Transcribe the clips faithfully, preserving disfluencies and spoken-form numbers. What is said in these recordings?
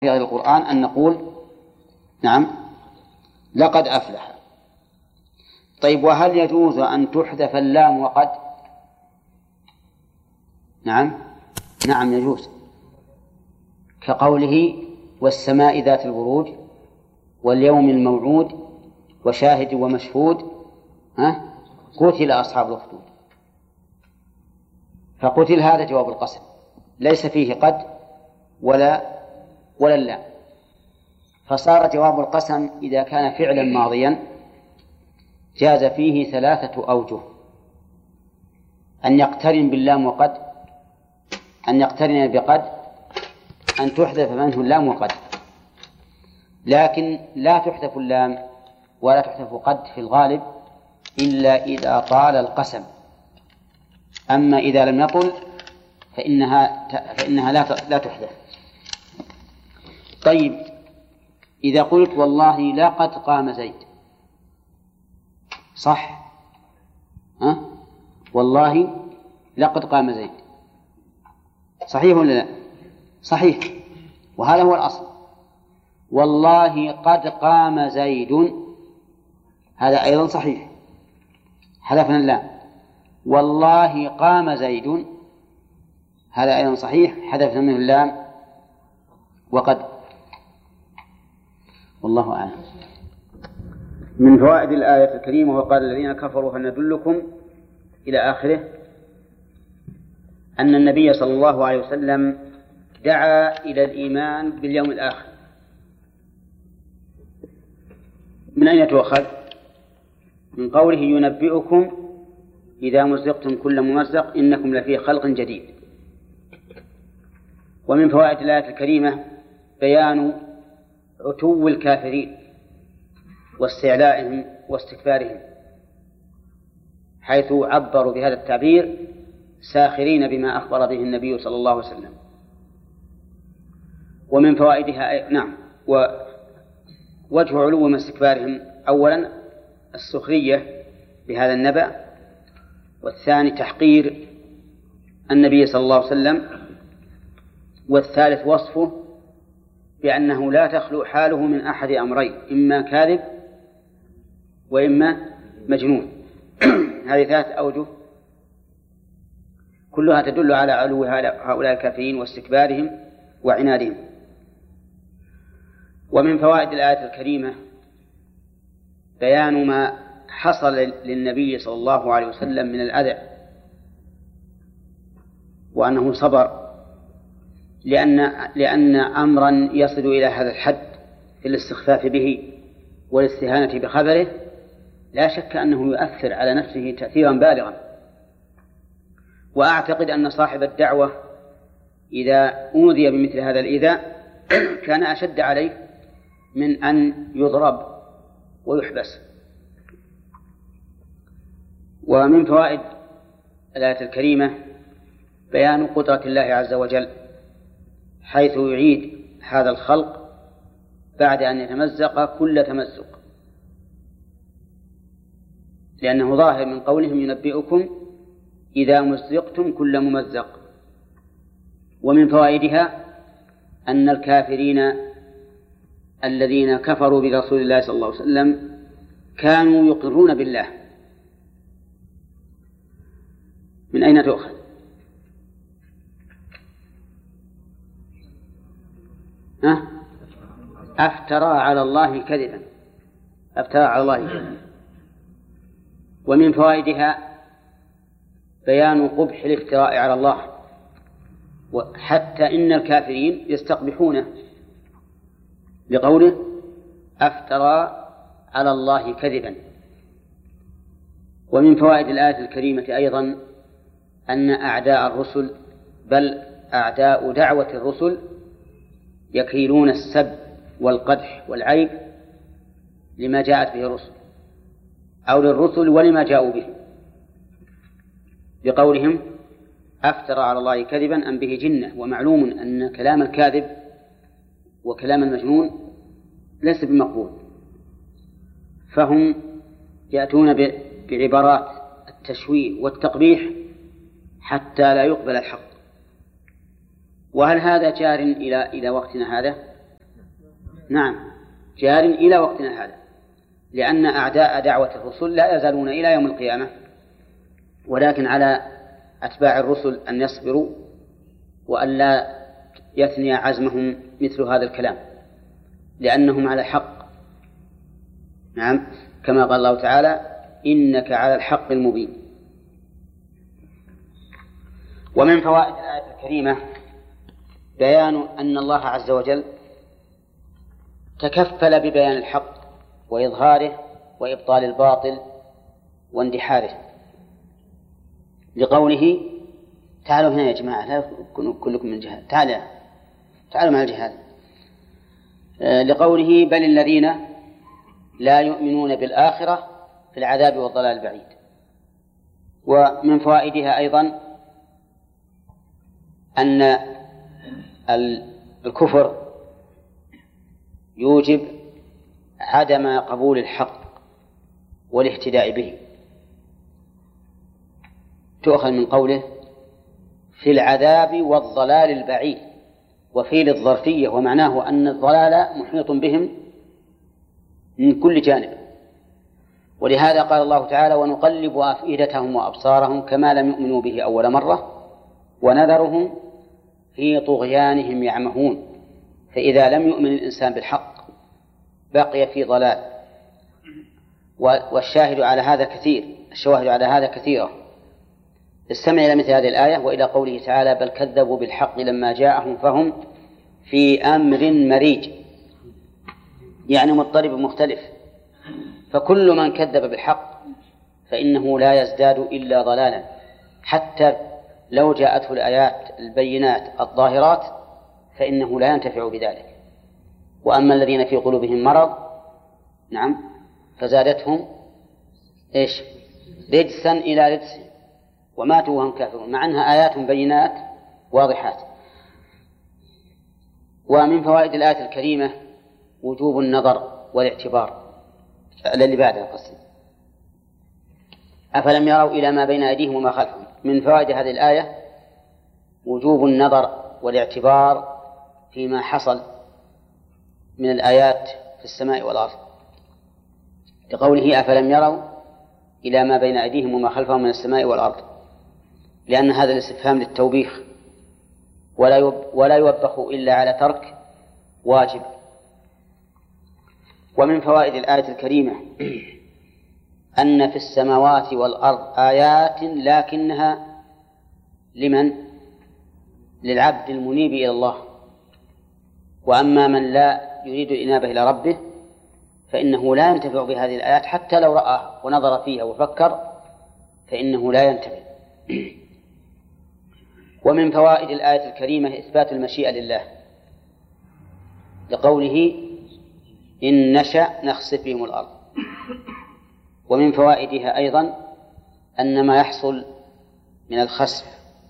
في القرآن أن نقول نعم لقد أفلح. طيب، وهل يجوز أن تحذف اللام وقد؟ نعم نعم يجوز، كقوله والسماء ذات البروج واليوم الموعود وشاهد ومشهود ها قتل أصحاب الأخدود. فقتل هذا جواب القسم ليس فيه قد ولا ولا اللام، فصار جواب القسم إذا كان فعلا ماضيا جاز فيه ثلاثة أوجه: أن يقترن باللام وقد، أن يقترن بقد، أن تحذف منه اللام وقد. لكن لا تحذف اللام ولا تحذف قد في الغالب إلا إذا طال القسم، أما إذا لم يطل فإنها فإنها لا لا تحذف. طيب، إذا قلت والله لقد قام زيد، صح؟ ها؟ والله لقد قام زيد، صحيح ولا لا؟ صحيح، وهذا هو الأصل. والله قد قام زيد، هذا أيضا صحيح، حذفنا اللام. والله قام زيد، هذا أيضا صحيح، حذفنا منه اللام وقد. والله أعلم. من فوائد الآية الكريمة: وقال الذين كفروا هل ندلكم إلى آخره، أن النبي صلى الله عليه وسلم دعا إلى الإيمان باليوم الآخر. من أين تؤخذ؟ من قوله ينبئكم إذا مزقتم كل ممزق إنكم لفي خلق جديد. ومن فوائد الآية الكريمة بيان عتو الكافرين واستعلائهم واستكبارهم، حيث عبروا بهذا التعبير ساخرين بما أخبر به النبي صلى الله عليه وسلم. ومن فوائدها نعم ووجه علو واستكبارهم: أولا السخرية بهذا النبأ، والثاني تحقير النبي صلى الله عليه وسلم، والثالث وصفه بأنه لا تخلو حاله من أحد أمرين: إما كاذب وإما مجنون. هذه ثلاث أوجه كلها تدل على علو هؤلاء الكافرين واستكبارهم وعنادهم. ومن فوائد الآية الكريمة بيان ما حصل للنبي صلى الله عليه وسلم من الأذى، وأنه صبر، لأن لأن أمرا يصل إلى هذا الحد في الاستخفاف به والاستهانة بخبره لا شك أنه يؤثر على نفسه تأثيرا بالغا. وأعتقد أن صاحب الدعوة إذا أوذي بمثل هذا الإيذاء كان أشد عليه من أن يضرب ويحبس. ومن فوائد الآية الكريمة بيان قدرة الله عز وجل، حيث يعيد هذا الخلق بعد أن يتمزق كل تمزق، لأنه ظاهر من قولهم ينبئكم إذا مزقتم كل ممزق. ومن فوائدها أن الكافرين الذين كفروا برسول الله صلى الله عليه وسلم كانوا يقرون بالله. من أين تؤخذ؟ ها؟ أفترى على الله كذبا، أفترى على الله كذبا. ومن فوائدها بيان قبح الافتراء على الله، وحتى إن الكافرين يستقبحونه بقوله أفترى على الله كذبا. ومن فوائد الآية الكريمة أيضا أن أعداء الرسل، بل أعداء دعوة الرسل، يكيلون السب والقدح والعيب لما جاءت به الرسل أو للرسل ولما جاءوا به، بقولهم أفترى على الله كذبا أم به جنة. ومعلوم أن كلام الكاذب وكلام المجنون ليس بمقبول، فهم يأتون بعبارات التشويه والتقبيح حتى لا يقبل الحق. وهل هذا جار إلى إلى وقتنا هذا؟ نعم جار إلى وقتنا هذا، لأن أعداء دعوة الرسل لا يزالون إلى يوم القيامة، ولكن على أتباع الرسل أن يصبروا وأن لا يثني عزمهم مثل هذا الكلام، لأنهم على الحق. نعم كما قال الله تعالى إنك على الحق المبين. ومن فوائد الآية الكريمة بيان أن الله عز وجل تكفل ببيان الحق وإظهاره وإبطال الباطل واندحاره، لقوله تعالوا هنا يا جماعة لا يكونوا كلكم من جهال، تعالوا تعالوا مع الجهال، لقوله بل الذين لا يؤمنون بالآخرة في العذاب والضلال البعيد. ومن فوائدها أيضا أن الكفر يوجب عدم قبول الحق والاهتداء به، تؤخذ من قوله في العذاب والضلال البعيد، وفي للظرفية، ومعناه أن الضلال محيط بهم من كل جانب. ولهذا قال الله تعالى ونقلب أفئدتهم وأبصارهم كما لم يؤمنوا به أول مرة ونذرهم في طغيانهم يعمهون. فإذا لم يؤمن الإنسان بالحق بقي في ضلال. والشاهد على هذا كثير، الشواهد على هذا كثيرة. استمع إلى مثل هذه الآية وإلى قوله تعالى بل كذبوا بالحق لما جاءهم فهم في أمر مريج، يعني مضطرب مختلف. فكل من كذب بالحق فإنه لا يزداد إلا ضلالا، حتى لو جاءته الآيات البينات الظاهرات فإنه لا ينتفع بذلك. وأما الذين في قلوبهم مرض نعم فزادتهم إيش رجسا إلى رجس وماتوا وهم كافرون، مع أنها آيات بينات واضحات. ومن فوائد الآية الكريمة وجوب النظر والاعتبار. الذي بعدها قصد أفلم يروا إلى ما بين أيديهم وما خلفهم. من فوائد هذه الآية وجوب النظر والاعتبار فيما حصل من الآيات في السماء والأرض، لقوله أفلم يروا إلى ما بين أيديهم وما خلفهم من السماء والأرض، لأن هذا الاستفهام للتوبيخ ولا يوبخ إلا على ترك واجب. ومن فوائد الآية الكريمة أن في السماوات والأرض آيات لكنها لمن؟ للعبد المنيب إلى الله. وأما من لا يريد الإنابة إلى ربه فإنه لا ينتفع بهذه الآيات، حتى لو رأى ونظر فيها وفكر فإنه لا ينتفع. ومن فوائد الآية الكريمة إثبات المشيئة لله، لقوله إن نشأ نخسف بهم الأرض. ومن فوائدها أيضا أن ما يحصل من الخسف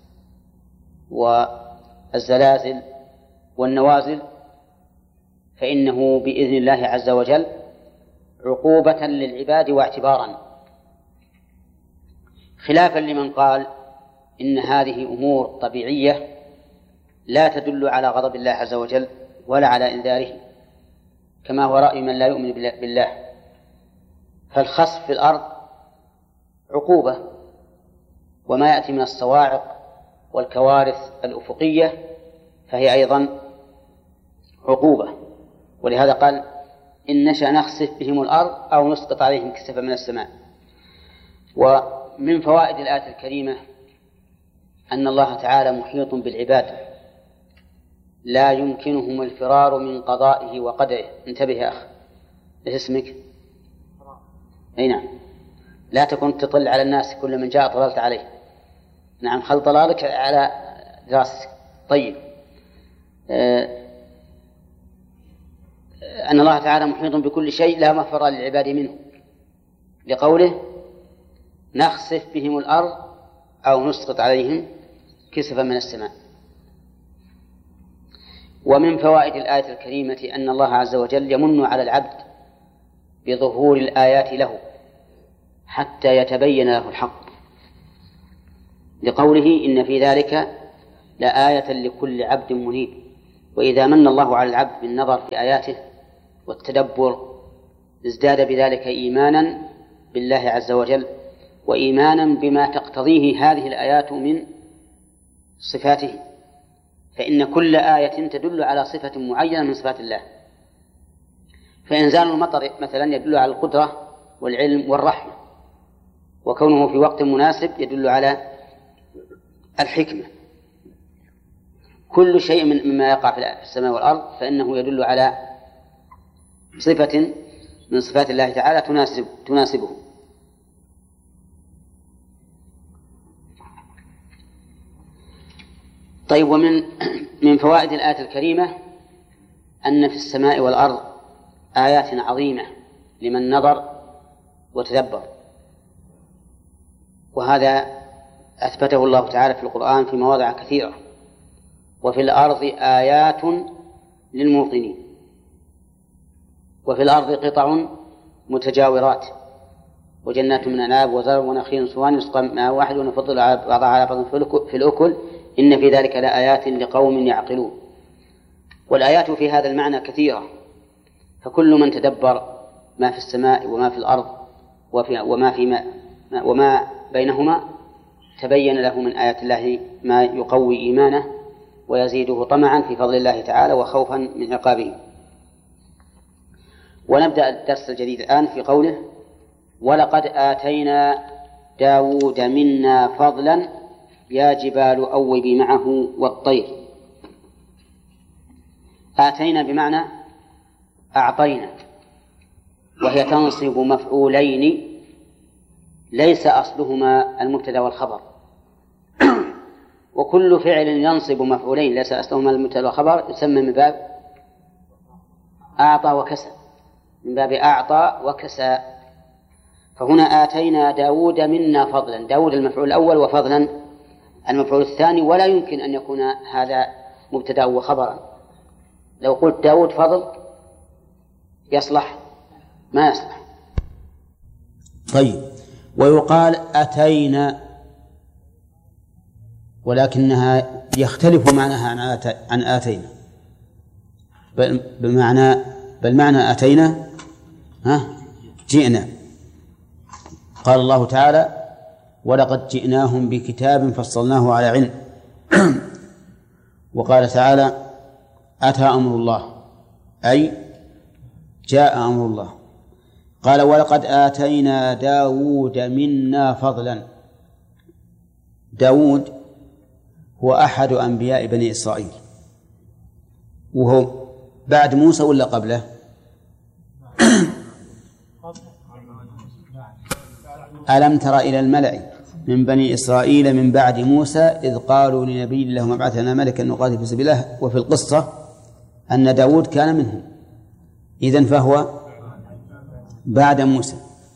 والزلازل والنوازل فإنه بإذن الله عز وجل عقوبة للعباد واعتبارا، خلافا لمن قال إن هذه أمور طبيعية لا تدل على غضب الله عز وجل ولا على إنذاره، كما هو رأي من لا يؤمن بالله. فالخسف في الأرض عقوبة، وما يأتي من الصواعق والكوارث الأفقية فهي أيضا عقوبة. ولهذا قال إن نشأ نخسف بهم الأرض أو نسقط عليهم كسفا من السماء. ومن فوائد الآية الكريمة أن الله تعالى محيط بالعباد لا يمكنهم الفرار من قضائه وقدره. انتبه يا أخ، ايش اسمك؟ أي نعم، لا تكن تطل على الناس كل من جاء طللت عليه. نعم، خل طلالك على راسك. طيب، آه أن الله تعالى محيط بكل شيء لا مفر للعباد منه، لقوله نخسف بهم الأرض أو نسقط عليهم كسفا من السماء. ومن فوائد الآية الكريمة أن الله عز وجل يمن على العبد بظهور الآيات له حتى يتبين له الحق، لقوله إن في ذلك لآية لكل عبد منيب. وإذا من الله على العبد بالنظر في آياته والتدبر ازداد بذلك إيمانا بالله عز وجل وإيمانا بما تقتضيه هذه الآيات من صفاته، فإن كل آية تدل على صفة معينة من صفات الله. فإنزال المطر مثلا يدل على القدرة والعلم والرحمة، وكونه في وقت مناسب يدل على الحكمة. كل شيء مما يقع في السماء والأرض فإنه يدل على صفة من صفات الله تعالى تناسب تناسبه. طيب، ومن من فوائد الآية الكريمة أن في السماء والأرض آيات عظيمة لمن نظر وتدبر، وهذا أثبته الله تعالى في القرآن في مواضع كثيرة. وفي الأرض آيات للموقنين، وفي الأرض قطع متجاورات وجنات من أعناب وزرع ونخيل صوان يسقى من ماء واحد ونفضل بعضها على بعض في الأكل إن في ذلك لآيات لقوم يعقلون. والآيات في هذا المعنى كثيرة، فكل من تدبر ما في السماء وما في الأرض وفي وما في ما وما بينهما تبين له من آيات الله ما يقوي إيمانه ويزيده طمعا في فضل الله تعالى وخوفا من عقابه. ونبدأ الدرس الجديد الآن في قوله: ولقد آتينا داود منا فضلا يا جبال أوبي معه والطير. آتينا بمعنى أعطينا، وهي تنصب مفعولين ليس أصلهما المبتدأ والخبر. وكل فعل ينصب مفعولين ليس أصلهما المبتدأ والخبر يسمى من باب أعطى وكسى، من باب أعطى وكسى. فهنا آتينا داود منا فضلا، داود المفعول الأول وفضلا المفعول الثاني، ولا يمكن أن يكون هذا مبتدأ وخبرا. لو قلت داود فضل يصلح؟ ما يصلح. طيب، ويقال أتينا، ولكنها يختلف معناها عن آتينا، بل بمعنى بل معنى أتينا ها جئنا. قال الله تعالى: ولقد جئناهم بكتاب فصلناه على علم. وقال تعالى: أتى أمر الله، أي جاء أمر الله. قال: ولقد آتينا داود منا فضلا. داود هو أحد أنبياء بني إسرائيل، وهو بعد موسى ولا قبله؟ ألم تر إلى الملأ من بني إسرائيل من بعد موسى إذ قالوا لنبي لهم ابعث لنا ملكا نقاتل في سبيل الله. وفي القصة أن داود كان منهم، إذن فهو بعد موسى،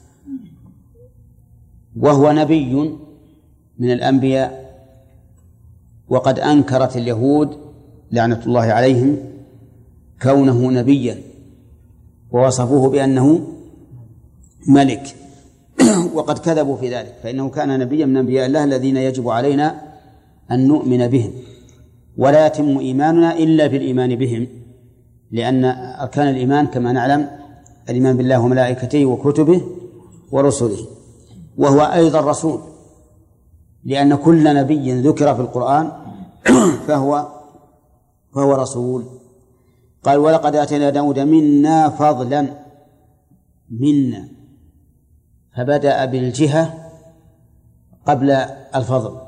وهو نبي من الأنبياء. وقد أنكرت اليهود لعنة الله عليهم كونه نبيا، ووصفوه بأنه ملك، وقد كذبوا في ذلك، فإنه كان نبيا من أنبياء الله الذين يجب علينا أن نؤمن بهم، ولا يتم إيماننا إلا بالإيمان بهم، لأن أركان الإيمان كما نعلم الإيمان بالله وملائكته وكتبه ورسله، وهو أيضا رسول، لأن كل نبي ذكر في القرآن فهو فهو رسول. قال: ولقد آتينا داود منا فضلا. منا، فبدأ بالجهة قبل الفضل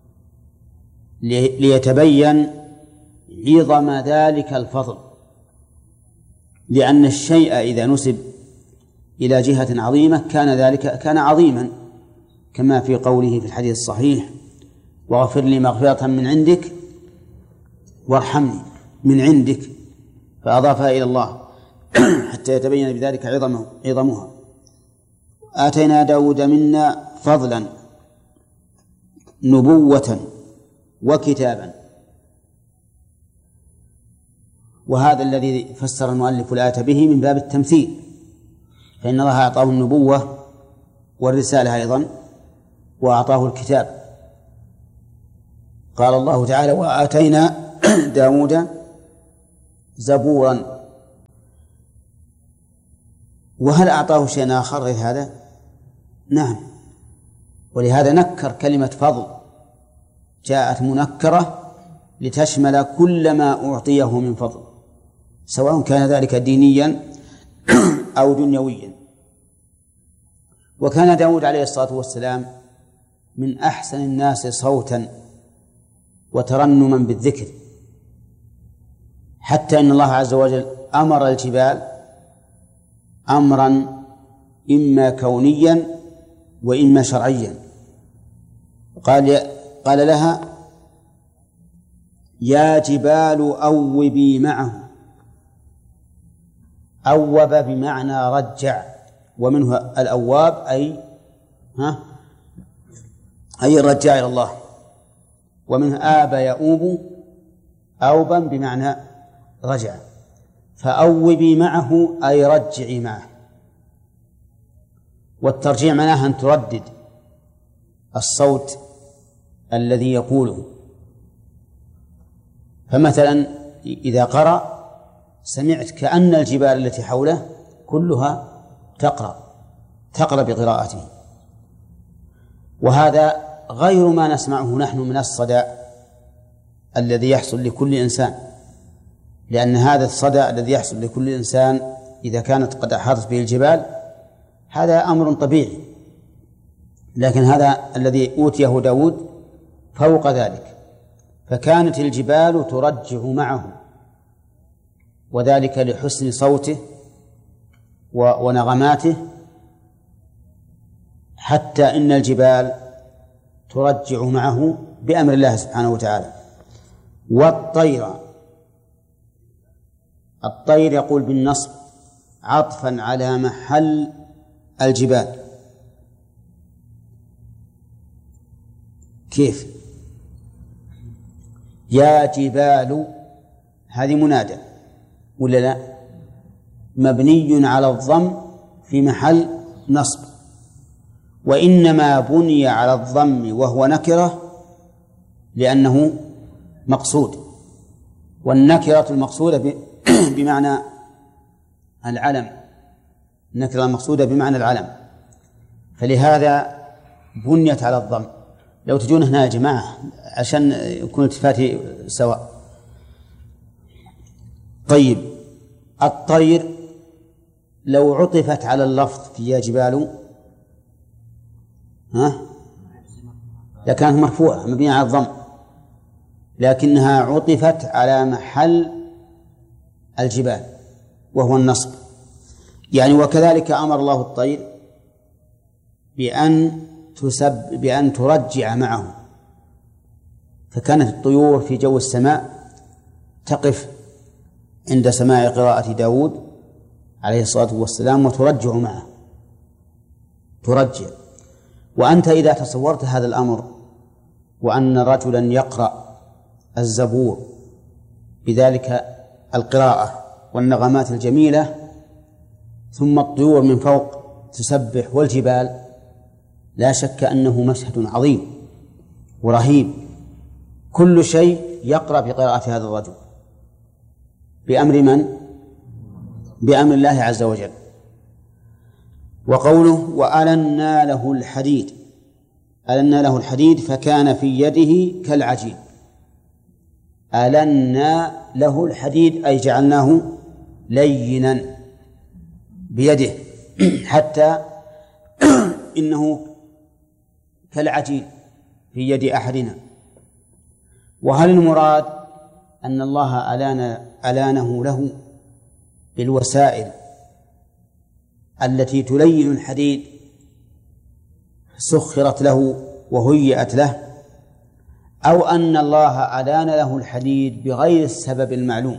ليتبين عظم ذلك الفضل، لأن الشيء إذا نسب إلى جهة عظيمة كان ذلك كان عظيما، كما في قوله في الحديث الصحيح: واغفر لي مغفرة من عندك وارحمني من عندك، فأضافها إلى الله حتى يتبين بذلك عظمه عظمها. آتينا داود منا فضلا نبوة وكتابا. وهذا الذي فسر المؤلف الآية به من باب التمثيل، فإن الله أعطاه النبوة والرسالة أيضا، وأعطاه الكتاب. قال الله تعالى: وآتينا داود زبورا. وهل أعطاه شيئا آخر غير هذا؟ نعم، ولهذا نكر كلمة فضل، جاءت منكرة لتشمل كل ما أعطيه من فضل، سواء كان ذلك دينيا أو دنيويا. وكان داود عليه الصلاة والسلام من أحسن الناس صوتا وترنما بالذكر، حتى إن الله عز وجل أمر الجبال أمرا إما كونيا وإما شرعيا، قال قال لها يا جبال أوبي معه. أوب بمعنى رجع، ومنه الأواب أي ها أي الرجاع إلى الله، ومنه آب يؤوب أوبا بمعنى رجع، فأوبي معه أي رجعي معه. والترجيع معناها أن تردد الصوت الذي يقوله. فمثلا إذا قرأ سمعت كأن الجبال التي حوله كلها تقرأ تقرأ بقراءته، وهذا غير ما نسمعه نحن من الصدى الذي يحصل لكل إنسان، لأن هذا الصدى الذي يحصل لكل إنسان إذا كانت قد أحاطت به الجبال هذا أمر طبيعي، لكن هذا الذي أوتيه داود فوق ذلك، فكانت الجبال ترجع معه، وذلك لحسن صوته ونغماته، حتى إن الجبال ترجع معه بأمر الله سبحانه وتعالى. والطير، الطير يقول بالنصب عطفا على محل الجبال. كيف؟ يا جبال هذه منادى ولا لا؟ مبني على الضم في محل نصب، وإنما بني على الضم وهو نكرة لأنه مقصود، والنكرة المقصودة بمعنى العلم، النكرة المقصودة بمعنى العلم، فلهذا بنيت على الضم. لو تجون هنا يا جماعة عشان يكون التفاتي سواء. طيب، الطير لو عطفت على اللفظ في يا جبال ها لكانت مرفوعة مبنية على الضم، لكنها عطفت على محل الجبال وهو النصب. يعني وكذلك أمر الله الطير بأن تسب بأن ترجع معه، فكانت الطيور في جو السماء تقف عند سماع قراءة داود عليه الصلاة والسلام وترجع معه، ترجع. وأنت إذا تصورت هذا الأمر وأن رجلا يقرأ الزبور بذلك القراءة والنغمات الجميلة، ثم الطيور من فوق تسبح والجبال، لا شك أنه مشهد عظيم ورهيب. كل شيء يقرأ بقراءة هذا الرجل بأمر من؟ بأمر الله عز وجل. وقوله وألنا له الحديد، ألنا له الحديد فكان في يده كالعجين. ألنا له الحديد أي جعلناه لينا بيده حتى إنه كالعجين في يد أحدنا. وهل المراد أن الله ألان ألانه له بالوسائل التي تلين الحديد سخرت له وهيئت له، أو أن الله ألان له الحديد بغير السبب المعلوم؟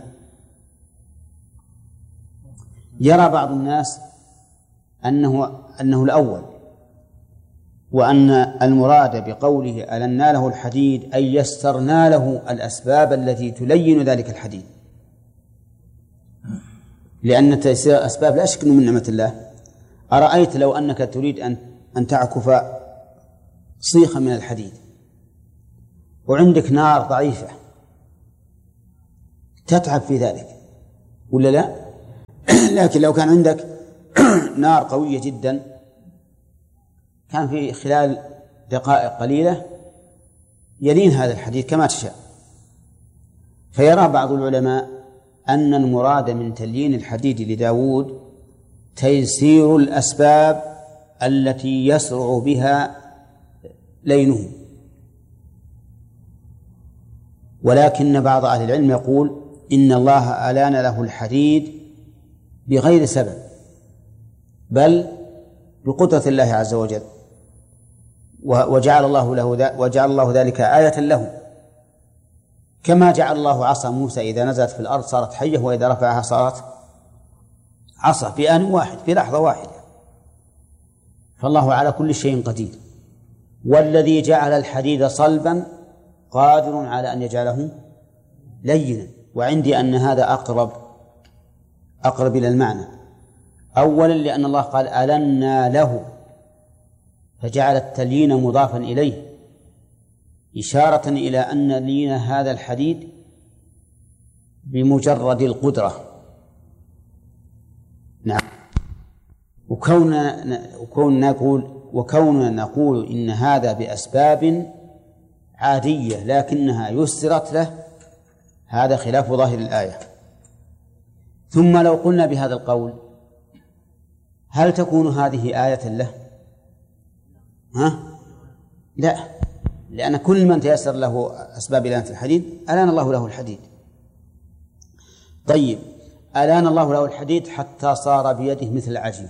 يرى بعض الناس أنه أنه الأول، وأن المراد بقوله ألنا له الحديد أي يسرنا له الأسباب التي تلين ذلك الحديد، لأن تيسير الأسباب لا شك من نعمة الله. أرأيت لو أنك تريد أن أن تعكف صيخا من الحديد وعندك نار ضعيفة، تتعب في ذلك ولا لا؟ لكن لو كان عندك نار قوية جدا، كان في خلال دقائق قليلة يلين هذا الحديد كما تشاء. فيرى بعض العلماء أن المراد من تليين الحديد لداود تيسير الأسباب التي يسرع بها لينه، ولكن بعض أهل العلم يقول إن الله ألان له الحديد بغير سبب، بل بقدرة الله عز وجل، وجعل الله له وجعل الله ذلك آية له، كما جعل الله عصا موسى إذا نزلت في الأرض صارت حية، وإذا رفعها صارت عصا في آن واحد، في لحظة واحدة. فالله على كل شيء قدير، والذي جعل الحديد صلبا قادر على أن يجعله لينا. وعندي أن هذا أقرب أقرب إلى المعنى، أولا لأن الله قال ألنا له، فجعل التليين مضافا إليه إشارة إلى أن لين هذا الحديد بمجرد القدرة. نعم. وكوننا وكوننا نقول وكوننا نقول إن هذا بأسباب عادية لكنها يسرت له، هذا خلاف ظاهر الآية. ثم لو قلنا بهذا القول هل تكون هذه آية له؟ ها؟ لا، لأن كل من تيسر له أسباب إلانة الحديد ألان الله له الحديد. طيب، ألان الله له الحديد حتى صار بيده مثل العجين،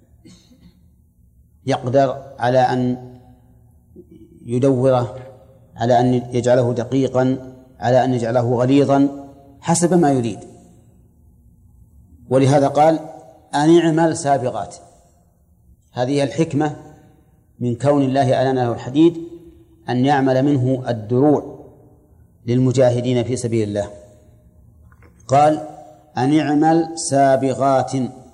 يقدر على أن يدوره، على أن يجعله دقيقا، على أن يجعله غليظا حسب ما يريد. ولهذا قال أن اعمل سابغات. هذه الحكمة من كون الله ألان له الحديد، أن يعمل منه الدروع للمجاهدين في سبيل الله. قال أن اعمل سابغات.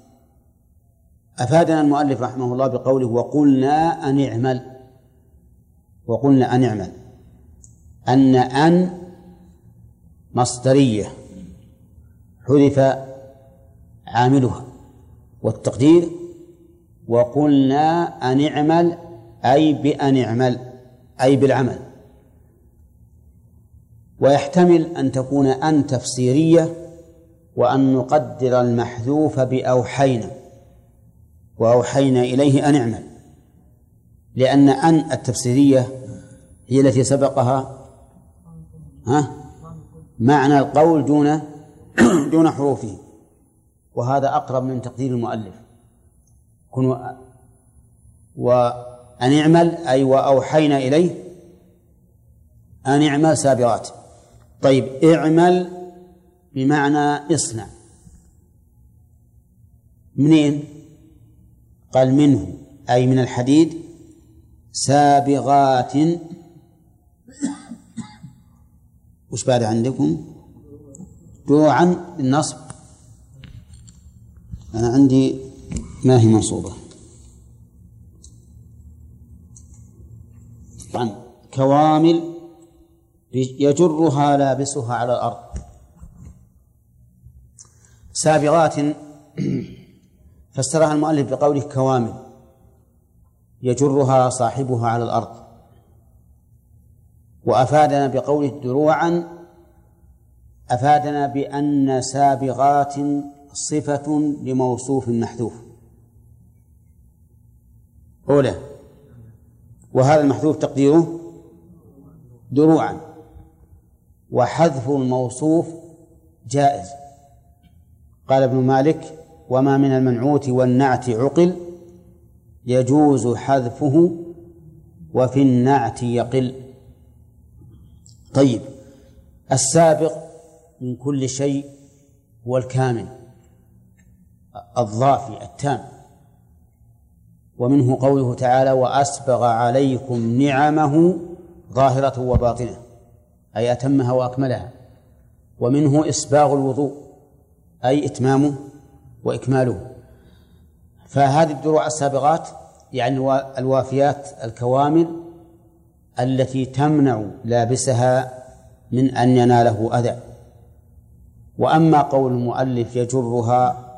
أفادنا المؤلف رحمه الله بقوله وقلنا أن اعمل، وقلنا أن اعمل، أن أن مصدرية حذف عاملها، والتقدير وقلنا أن اعمل أي بأن اعمل أي بالعمل. ويحتمل أن تكون أن تفسيرية، وأن نقدر المحذوف بأوحينا، وأوحينا إليه أن اعمل، لأن أن التفسيرية هي التي سبقها ها معنى القول دون دون حروفه، وهذا أقرب من تقدير المؤلف. كن وأن اعمل أي وأوحينا إليه أن اعمل سابغات. طيب، اعمل بمعنى اصنع. منين؟ قال منه أي من الحديد، سابغات. وش بعد عندكم؟ دروعا للنصب. أنا عندي ما هي منصوبة. طبعا كوامل يجرها لابسها على الأرض. سابغات فسرها المؤلف بقوله كوامل يجرها صاحبها على الأرض، وأفادنا بقوله دروعا، أفادنا بأن سابغات صفة لموصوف محذوف أولى، وهذا المحذوف تقديره دروعا، وحذف الموصوف جائز. قال ابن مالك وما من المنعوت والنعت عقل يجوز حذفه وفي النعت يقل. طيب، السابق من كل شيء هو الكامل الضافي التام، ومنه قوله تعالى وأسبغ عليكم نعمه ظاهرة وباطنة، أي أتمها وأكملها. ومنه إسباغ الوضوء أي إتمامه وإكماله. فهذه الدروع السابغات يعني الوافيات الكوامل التي تمنع لابسها من أن يناله أذى. وأما قول المؤلف يجرها